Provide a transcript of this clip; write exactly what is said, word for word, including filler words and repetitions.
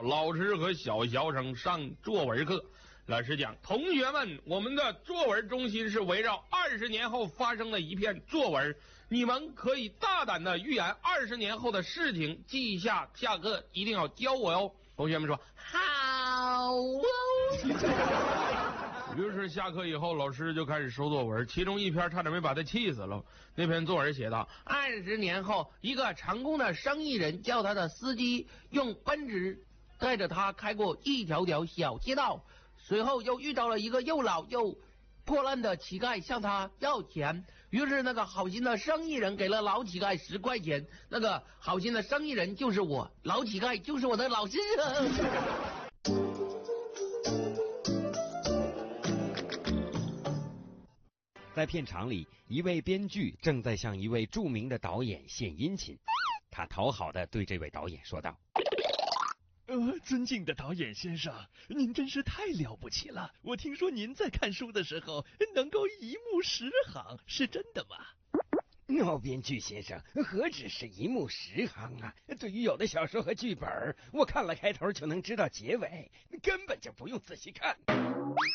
老师和小学生上作文课。老师讲，同学们，我们的作文中心是围绕二十年后发生的一篇作文，你们可以大胆的预言二十年后的事情，记一下，下课一定要教我哟。同学们说好。于是下课以后，老师就开始收作文，其中一篇差点没把他气死了。那篇作文写道：二十年后，一个成功的生意人叫他的司机用奔驰带着他开过一条条小街道，随后又遇到了一个又老又破烂的乞丐向他要钱，于是那个好心的生意人给了老乞丐十块钱。那个好心的生意人就是我，老乞丐就是我的老师。 在片场里，一位编剧正在向一位著名的导演献殷勤。他讨好地对这位导演说道： 呃，尊敬的导演先生，您真是太了不起了！我听说您在看书的时候能够一目十行，是真的吗？ 老编剧先生，何止是一目十行啊！对于有的小说和剧本，我看了开头就能知道结尾，根本就不用仔细看。